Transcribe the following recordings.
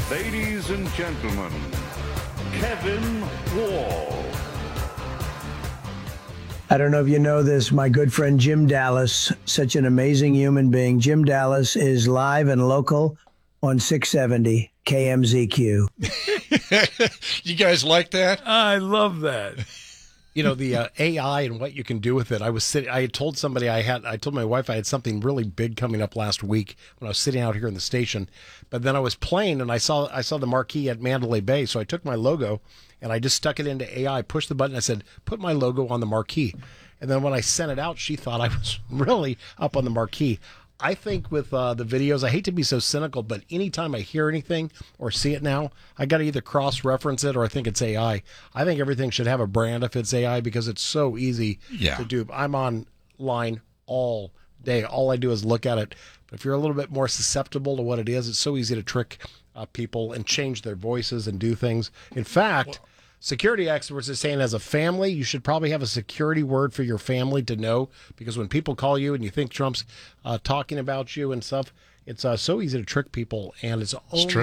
Ladies and gentlemen, Kevin Wall. I don't know if you know this, my good friend Jim Dallas, such an amazing human being. Jim Dallas is live and local on 670 KMZQ. You guys like that? I love that. You know, the AI and what you can do with it. I had told somebody I told my wife I had something really big coming up last week when I was sitting out here in the station. But then I was playing and I saw the marquee at Mandalay Bay. So I took my logo and I just stuck it into AI, pushed the button. I said, put my logo on the marquee. And then when I sent it out, she thought I was really up on the marquee. I think with the videos, I hate to be so cynical, but anytime I hear anything or see it now, I got to either cross-reference it or I think it's AI. I think everything should have a brand if it's AI because it's so easy to do. I'm online all day. All I do is look at it. But if you're a little bit more susceptible to what it is, it's so easy to trick people and change their voices and do things. In fact, security experts are saying as a family, you should probably have a security word for your family to know, because when people call you and you think Trump's talking about you and stuff, it's so easy to trick people, and it's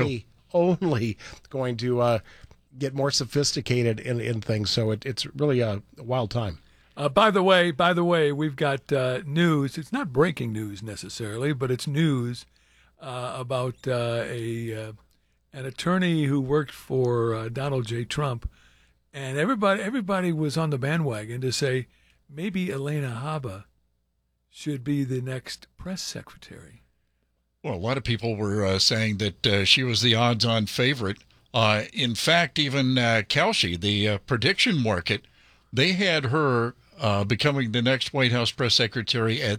only going to get more sophisticated in things. So it's really a wild time. By the way, we've got news. It's not breaking news necessarily, but it's news about an attorney who worked for Donald J. Trump. And everybody was on the bandwagon to say maybe Elena Haba should be the next press secretary. Well, a lot of people were saying that she was the odds-on favorite. In fact, even Kalshi, the prediction market, they had her becoming the next White House press secretary at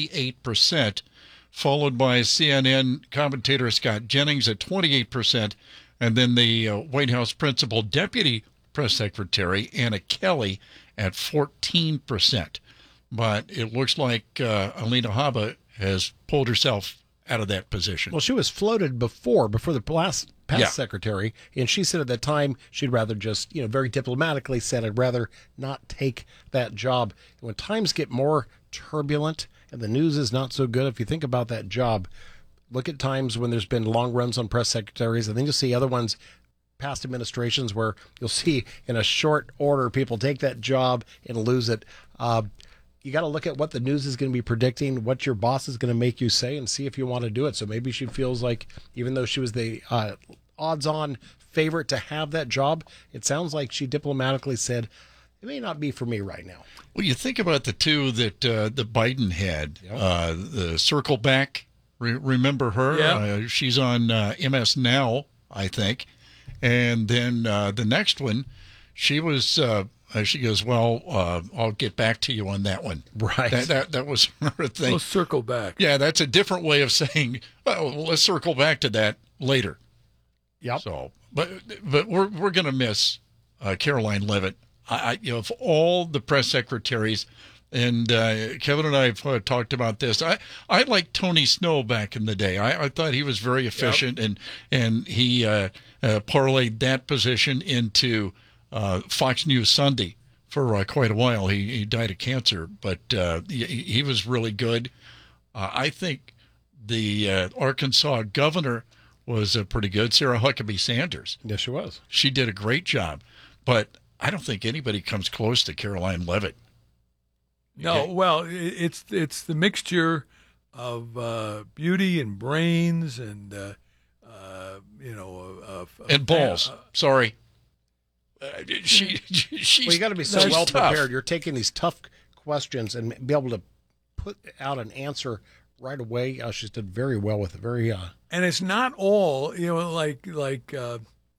38%, followed by CNN commentator Scott Jennings at 28%, and then the White House principal deputy press secretary Anna Kelly at 14%. But it looks like Alina Habba has pulled herself out of that position. Well, she was floated before the past secretary, and she said at that time she'd rather just, very diplomatically said, I'd rather not take that job. When times get more turbulent and the news is not so good, if you think about that job, look at times when there's been long runs on press secretaries, and then you'll see other ones, past administrations, where you'll see in a short order people take that job and lose it. You got to look at what the news is going to be predicting, what your boss is going to make you say, and see if you want to do it. So maybe she feels like, even though she was the odds-on favorite to have that job, it sounds like she diplomatically said, it may not be for me right now. Well, you think about the two that Biden had, the Circle Back. Remember her? Yeah. She's on MS Now, I think. And then the next one, she was. She goes, well, I'll get back to you on that one. Right. That was her thing. We'll circle back. Yeah, that's a different way of saying, well, let's circle back to that later. Yep. So, but we're going to miss Caroline Leavitt. Of all the press secretaries, and Kevin and I have talked about this. I liked Tony Snow back in the day. I thought he was very efficient, and he parlayed that position into Fox News Sunday for quite a while. He died of cancer, but he was really good. I think the Arkansas governor was pretty good, Sarah Huckabee Sanders. Yes, she was. She did a great job, but I don't think anybody comes close to Caroline Leavitt. No, well, it's the mixture of beauty and brains and and balls. Sorry. Well, you got to be so well prepared. You're taking these tough questions and be able to put out an answer right away. She's did very well with it. And it's not all like